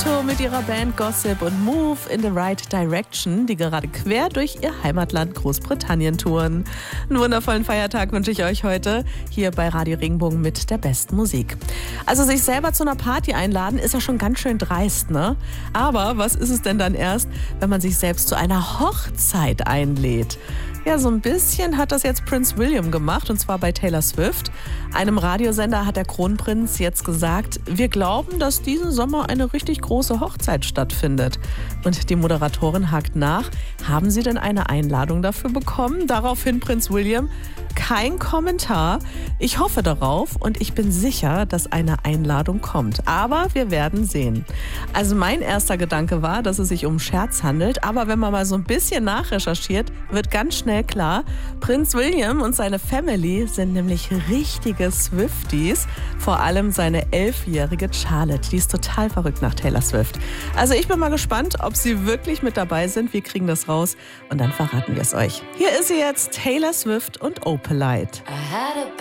Auto mit ihrer Band Gossip und Move in the Right Direction, die gerade quer durch ihr Heimatland Großbritannien touren. Einen wundervollen Feiertag wünsche ich euch heute hier bei Radio Regenbogen mit der besten Musik. Also sich selber zu einer Party einladen, ist ja schon ganz schön dreist, ne? Aber was ist es denn dann erst, wenn man sich selbst zu einer Hochzeit einlädt? Ja, so ein bisschen hat das jetzt Prince William gemacht, und zwar bei Taylor Swift. Einem Radiosender hat der Kronprinz jetzt gesagt, wir glauben, dass diesen Sommer eine richtig große Hochzeit stattfindet. Und die Moderatorin hakt nach, haben Sie denn eine Einladung dafür bekommen? Daraufhin Prinz William, kein Kommentar. Ich hoffe darauf und ich bin sicher, dass eine Einladung kommt. Aber wir werden sehen. Also mein erster Gedanke war, dass es sich um Scherz handelt. Aber wenn man mal so ein bisschen nachrecherchiert, wird ganz schnell klar, Prinz William und seine Family sind nämlich richtige Swifties. Vor allem seine 11-jährige Charlotte. Die ist total verrückt nach Taylor Swift. Also ich bin mal gespannt, ob sie wirklich mit dabei sind. Wir kriegen das raus und dann verraten wir es euch. Hier ist sie jetzt, Taylor Swift und Opalite.